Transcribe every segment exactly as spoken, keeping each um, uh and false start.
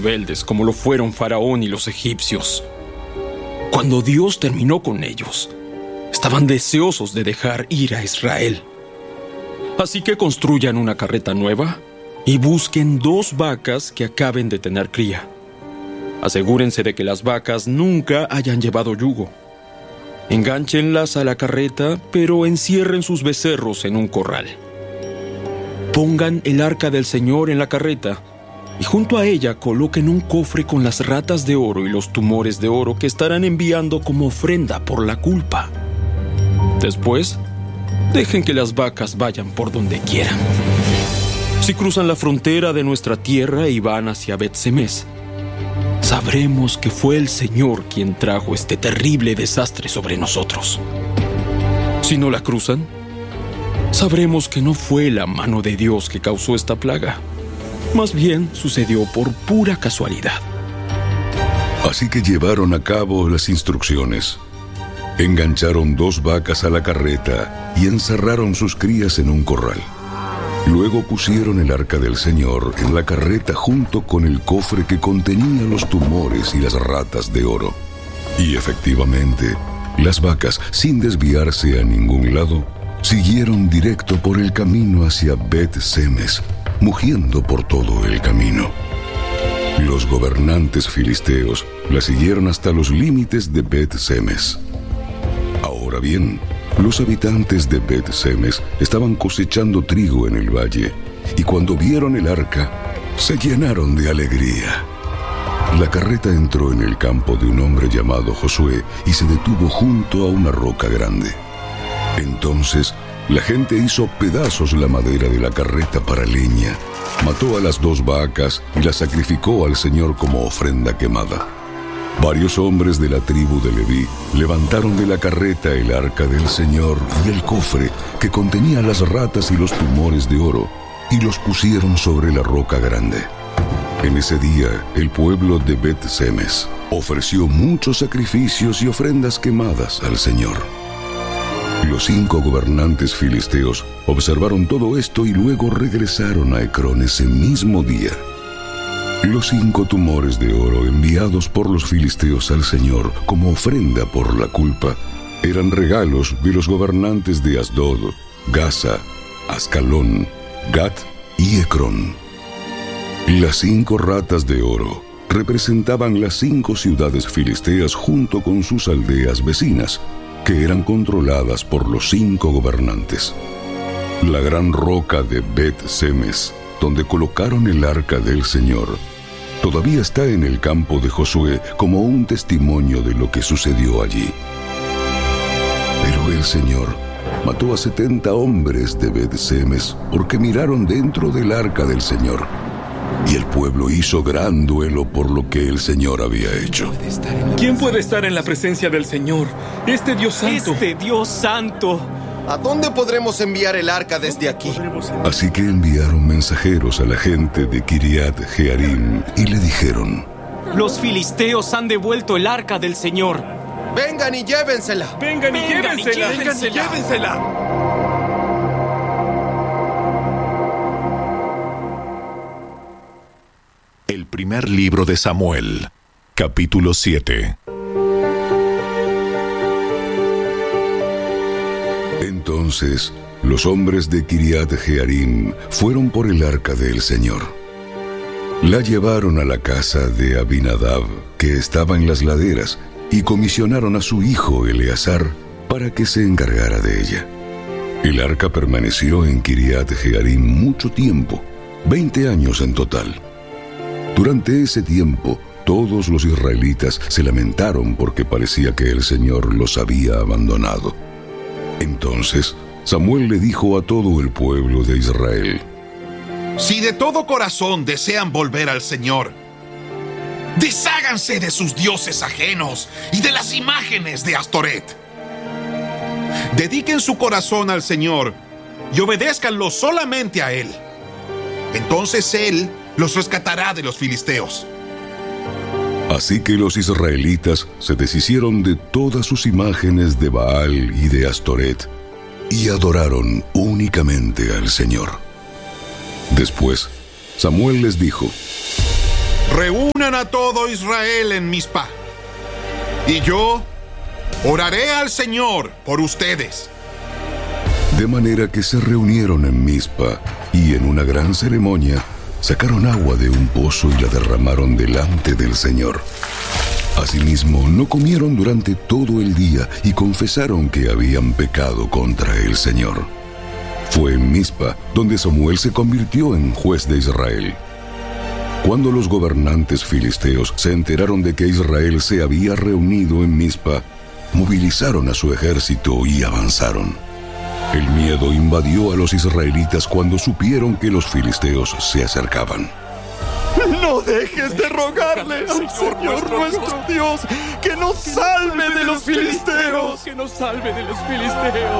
rebeldes como lo fueron Faraón y los egipcios. Cuando Dios terminó con ellos, estaban deseosos de dejar ir a Israel. Así que construyan una carreta nueva y busquen dos vacas que acaben de tener cría. Asegúrense de que las vacas nunca hayan llevado yugo. Engánchenlas a la carreta, pero encierren sus becerros en un corral. Pongan el arca del Señor en la carreta y junto a ella coloquen un cofre con las ratas de oro y los tumores de oro que estarán enviando como ofrenda por la culpa. Después, dejen que las vacas vayan por donde quieran. Si cruzan la frontera de nuestra tierra y van hacia Bet-Semes, sabremos que fue el Señor quien trajo este terrible desastre sobre nosotros. Si no la cruzan, sabremos que no fue la mano de Dios que causó esta plaga. Más bien sucedió por pura casualidad. Así que llevaron a cabo las instrucciones. Engancharon dos vacas a la carreta y encerraron sus crías en un corral. Luego pusieron el arca del Señor en la carreta junto con el cofre que contenía los tumores y las ratas de oro. Y efectivamente, las vacas, sin desviarse a ningún lado, siguieron directo por el camino hacia Bet-Semes, mugiendo por todo el camino. Los gobernantes filisteos la siguieron hasta los límites de Bet-Semes. Ahora bien, los habitantes de Bet-Semes estaban cosechando trigo en el valle, y cuando vieron el arca, se llenaron de alegría. La carreta entró en el campo de un hombre llamado Josué y se detuvo junto a una roca grande. Entonces, la gente hizo pedazos la madera de la carreta para leña, mató a las dos vacas y las sacrificó al Señor como ofrenda quemada. Varios hombres de la tribu de Leví levantaron de la carreta el arca del Señor y el cofre que contenía las ratas y los tumores de oro, y los pusieron sobre la roca grande. En ese día, el pueblo de Bet-Semes ofreció muchos sacrificios y ofrendas quemadas al Señor. Los cinco gobernantes filisteos observaron todo esto y luego regresaron a Ecrón ese mismo día. Los cinco tumores de oro enviados por los filisteos al Señor como ofrenda por la culpa eran regalos de los gobernantes de Asdod, Gaza, Ascalón, Gat y Ecrón. Las cinco ratas de oro representaban las cinco ciudades filisteas junto con sus aldeas vecinas, que eran controladas por los cinco gobernantes. La gran roca de Bet-Semes, donde colocaron el arca del Señor, todavía está en el campo de Josué como un testimonio de lo que sucedió allí. Pero el Señor mató a setenta hombres de Bet-Semes porque miraron dentro del arca del Señor. Y el pueblo hizo gran duelo por lo que el Señor había hecho. ¿Quién puede estar en la presencia del Señor? Este Dios santo. Este Dios santo. ¿A dónde podremos enviar el arca desde aquí? Así que enviaron mensajeros a la gente de Kiriat Jearim y le dijeron: Los filisteos han devuelto el arca del Señor. ¡Vengan y llévensela! ¡Vengan y Vengan y llévensela! llévensela. ¡Vengan y llévensela! El primer libro de Samuel, capítulo siete. Entonces, los hombres de Kiriat Jearim fueron por el arca del Señor. La llevaron a la casa de Abinadab, que estaba en las laderas, y comisionaron a su hijo Eleazar para que se encargara de ella. El arca permaneció en Kiriat Jearim mucho tiempo, veinte años en total. Durante ese tiempo, todos los israelitas se lamentaron porque parecía que el Señor los había abandonado. Entonces, Samuel le dijo a todo el pueblo de Israel: Si de todo corazón desean volver al Señor, desháganse de sus dioses ajenos y de las imágenes de Astoret. Dediquen su corazón al Señor y obedézcanlo solamente a Él. Entonces Él los rescatará de los filisteos. Así que los israelitas se deshicieron de todas sus imágenes de Baal y de Astoret y adoraron únicamente al Señor. Después, Samuel les dijo: reúnan a todo Israel en Mizpa, y yo oraré al Señor por ustedes. De manera que se reunieron en Mizpa, y en una gran ceremonia sacaron agua de un pozo y la derramaron delante del Señor. Asimismo, no comieron durante todo el día y confesaron que habían pecado contra el Señor. Fue en Mizpa donde Samuel se convirtió en juez de Israel. Cuando los gobernantes filisteos se enteraron de que Israel se había reunido en Mizpa, movilizaron a su ejército y avanzaron. El miedo invadió a los israelitas cuando supieron que los filisteos se acercaban. No dejes de rogarle al Señor nuestro Dios que nos salve de los filisteos. Que nos salve de los filisteos.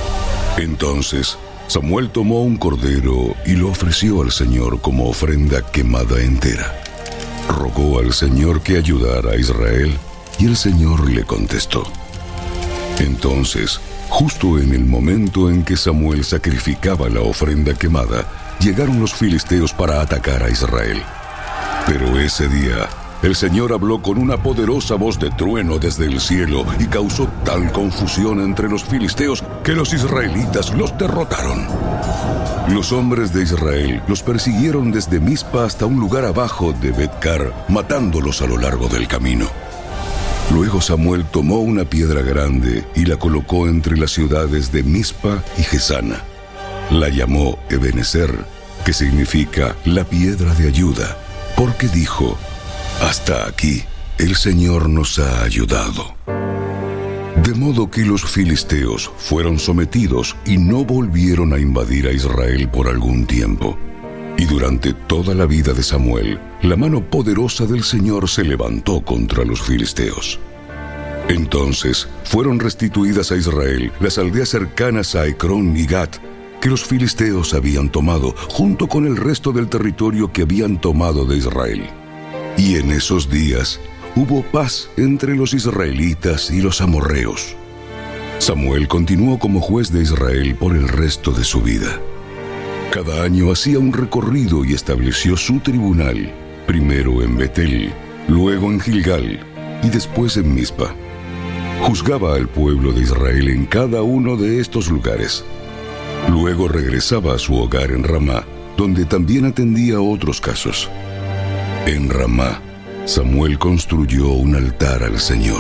Entonces Samuel tomó un cordero y lo ofreció al Señor como ofrenda quemada entera. Rogó al Señor que ayudara a Israel, y el Señor le contestó. Entonces, justo en el momento en que Samuel sacrificaba la ofrenda quemada, llegaron los filisteos para atacar a Israel. Pero ese día, el Señor habló con una poderosa voz de trueno desde el cielo y causó tal confusión entre los filisteos que los israelitas los derrotaron. Los hombres de Israel los persiguieron desde Mizpa hasta un lugar abajo de Bet-car, matándolos a lo largo del camino. Luego Samuel tomó una piedra grande y la colocó entre las ciudades de Mizpa y Gesana. La llamó Ebenezer, que significa la piedra de ayuda, porque dijo: hasta aquí el Señor nos ha ayudado. De modo que los filisteos fueron sometidos y no volvieron a invadir a Israel por algún tiempo. Y durante toda la vida de Samuel, la mano poderosa del Señor se levantó contra los filisteos. Entonces fueron restituidas a Israel las aldeas cercanas a Ecrón y Gat, que los filisteos habían tomado, junto con el resto del territorio que habían tomado de Israel. Y en esos días hubo paz entre los israelitas y los amorreos. Samuel continuó como juez de Israel por el resto de su vida. Cada año hacía un recorrido y estableció su tribunal, primero en Betel, luego en Gilgal y después en Mizpa. Juzgaba al pueblo de Israel en cada uno de estos lugares. Luego regresaba a su hogar en Ramá, donde también atendía otros casos. En Ramá, Samuel construyó un altar al Señor.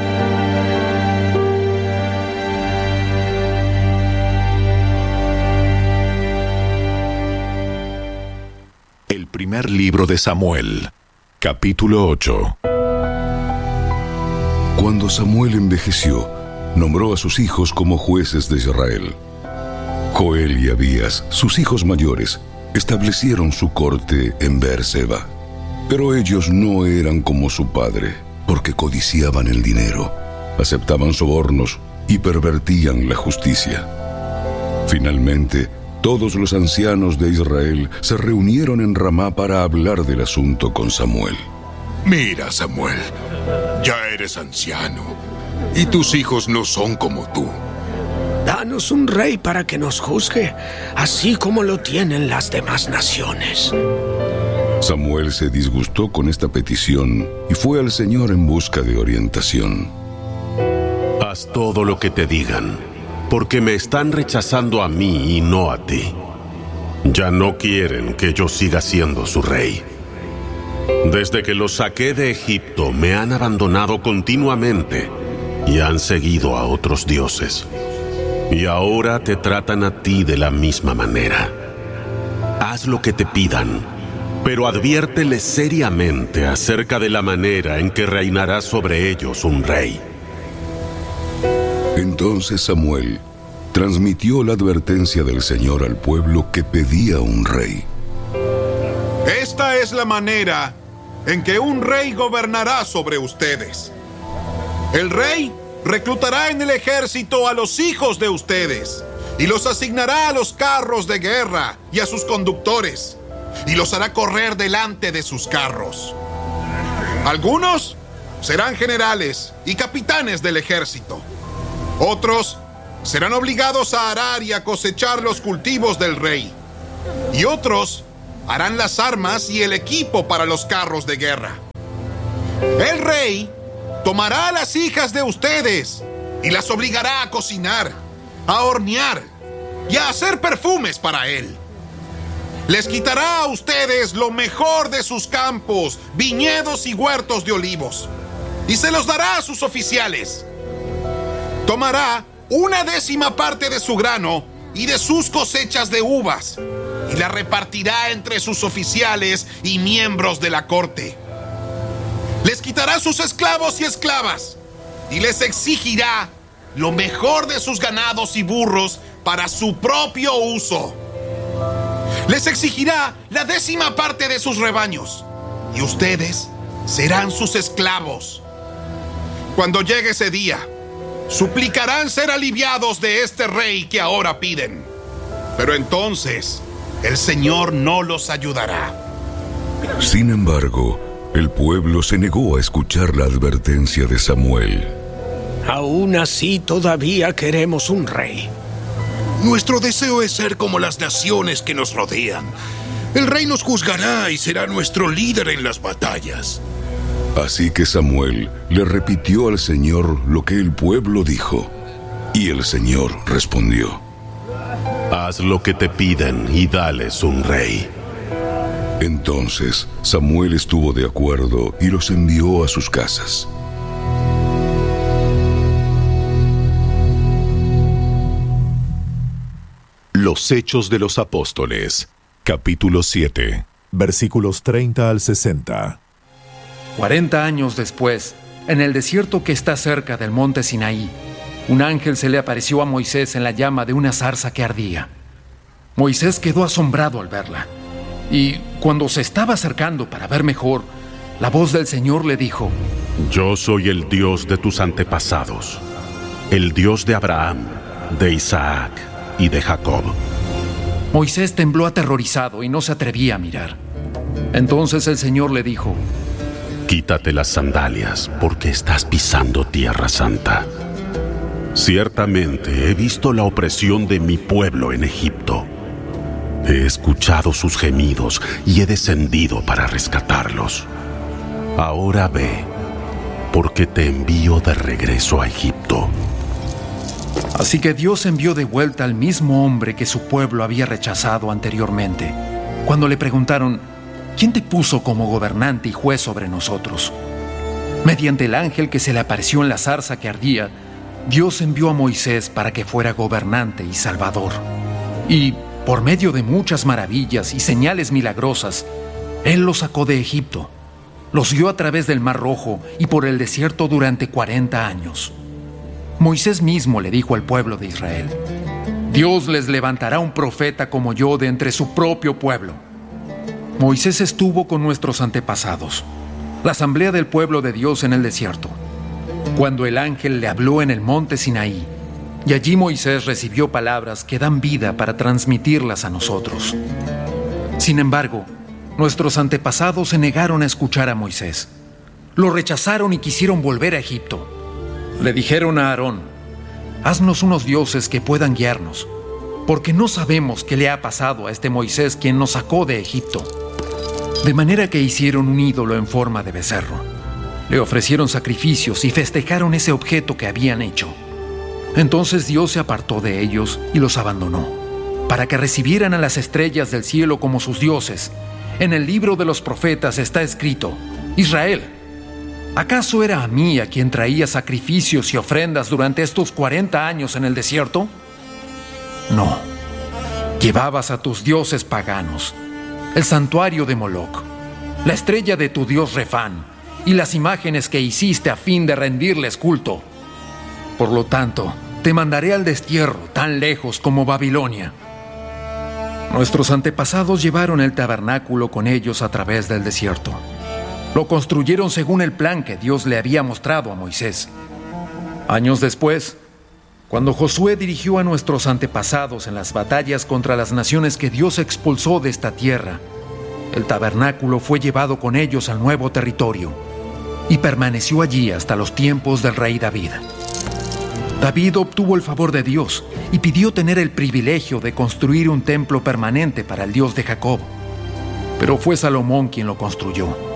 El primer libro de Samuel, capítulo ocho. Cuando Samuel envejeció, nombró a sus hijos como jueces de Israel. Joel y Abías, sus hijos mayores, establecieron su corte en Beerseba. Pero ellos no eran como su padre, porque codiciaban el dinero, aceptaban sobornos y pervertían la justicia. Finalmente, todos los ancianos de Israel se reunieron en Ramá para hablar del asunto con Samuel. Mira, Samuel, ya eres anciano, y tus hijos no son como tú. Danos un rey para que nos juzgue, así como lo tienen las demás naciones. Samuel se disgustó con esta petición y fue al Señor en busca de orientación. Haz todo lo que te digan, porque me están rechazando a mí y no a ti. Ya no quieren que yo siga siendo su rey. Desde que los saqué de Egipto, me han abandonado continuamente y han seguido a otros dioses. Y ahora te tratan a ti de la misma manera. Haz lo que te pidan, pero adviérteles seriamente acerca de la manera en que reinará sobre ellos un rey. Entonces Samuel transmitió la advertencia del Señor al pueblo que pedía un rey. Esta es la manera en que un rey gobernará sobre ustedes. El rey reclutará en el ejército a los hijos de ustedes y los asignará a los carros de guerra y a sus conductores, y los hará correr delante de sus carros. Algunos serán generales y capitanes del ejército. Otros serán obligados a arar y a cosechar los cultivos del rey. Y otros harán las armas y el equipo para los carros de guerra. El rey tomará a las hijas de ustedes y las obligará a cocinar, a hornear y a hacer perfumes para él. Les quitará a ustedes lo mejor de sus campos, viñedos y huertos de olivos, y se los dará a sus oficiales. Tomará una décima parte de su grano y de sus cosechas de uvas, y la repartirá entre sus oficiales y miembros de la corte. Les quitará sus esclavos y esclavas, y les exigirá lo mejor de sus ganados y burros para su propio uso. Les exigirá la décima parte de sus rebaños, y ustedes serán sus esclavos. Cuando llegue ese día, suplicarán ser aliviados de este rey que ahora piden. Pero entonces, el Señor no los ayudará. Sin embargo, el pueblo se negó a escuchar la advertencia de Samuel. Aún así, todavía queremos un rey. Nuestro deseo es ser como las naciones que nos rodean. El rey nos juzgará y será nuestro líder en las batallas. Así que Samuel le repitió al Señor lo que el pueblo dijo. Y el Señor respondió: Haz lo que te piden y dales un rey. Entonces Samuel estuvo de acuerdo y los envió a sus casas. Los Hechos de los Apóstoles, capítulo siete, versículos treinta al sesenta. Cuarenta años después, en el desierto que está cerca del monte Sinaí, un ángel se le apareció a Moisés en la llama de una zarza que ardía. Moisés quedó asombrado al verla, y cuando se estaba acercando para ver mejor, la voz del Señor le dijo: Yo soy el Dios de tus antepasados, el Dios de Abraham, de Isaac y de Jacob. Moisés tembló aterrorizado y no se atrevía a mirar. Entonces el Señor le dijo: Quítate las sandalias, porque estás pisando tierra santa. Ciertamente he visto la opresión de mi pueblo en Egipto. He escuchado sus gemidos y he descendido para rescatarlos. Ahora ve, porque te envío de regreso a Egipto. Así que Dios envió de vuelta al mismo hombre que su pueblo había rechazado anteriormente. Cuando le preguntaron: ¿quién te puso como gobernante y juez sobre nosotros? Mediante el ángel que se le apareció en la zarza que ardía, Dios envió a Moisés para que fuera gobernante y salvador. Y por medio de muchas maravillas y señales milagrosas, Él los sacó de Egipto, los guió a través del Mar Rojo y por el desierto durante cuarenta años. Moisés mismo le dijo al pueblo de Israel: Dios les levantará un profeta como yo de entre su propio pueblo. Moisés estuvo con nuestros antepasados, la asamblea del pueblo de Dios en el desierto, cuando el ángel le habló en el monte Sinaí, y allí Moisés recibió palabras que dan vida para transmitirlas a nosotros. Sin embargo, nuestros antepasados se negaron a escuchar a Moisés. Lo rechazaron y quisieron volver a Egipto. Le dijeron a Aarón: haznos unos dioses que puedan guiarnos, porque no sabemos qué le ha pasado a este Moisés quien nos sacó de Egipto. De manera que hicieron un ídolo en forma de becerro. Le ofrecieron sacrificios y festejaron ese objeto que habían hecho. Entonces Dios se apartó de ellos y los abandonó, para que recibieran a las estrellas del cielo como sus dioses. En el libro de los profetas está escrito: Israel, ¿acaso era a mí a quien traía sacrificios y ofrendas durante estos cuarenta años en el desierto? No, llevabas a tus dioses paganos, el santuario de Moloc, la estrella de tu dios Refán y las imágenes que hiciste a fin de rendirles culto. Por lo tanto, te mandaré al destierro tan lejos como Babilonia. Nuestros antepasados llevaron el tabernáculo con ellos a través del desierto. Lo construyeron según el plan que Dios le había mostrado a Moisés. Años después, cuando Josué dirigió a nuestros antepasados en las batallas contra las naciones que Dios expulsó de esta tierra, el tabernáculo fue llevado con ellos al nuevo territorio y permaneció allí hasta los tiempos del rey David. David obtuvo el favor de Dios y pidió tener el privilegio de construir un templo permanente para el Dios de Jacob. pero fue Salomón quien lo construyó.